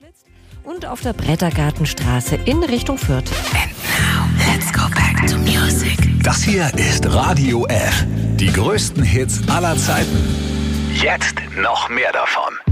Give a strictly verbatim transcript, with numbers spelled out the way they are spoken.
und auf der Brettergartenstraße in Richtung Fürth. And now, let's go back to music. Das hier ist Radio F. Die größten Hits aller Zeiten. Jetzt noch mehr davon.